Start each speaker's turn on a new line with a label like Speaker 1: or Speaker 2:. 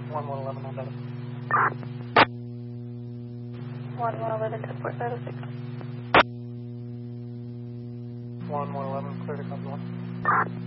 Speaker 1: 1111 on Dallas.
Speaker 2: 1111, 10.506.
Speaker 1: 1111, clear to copy 1.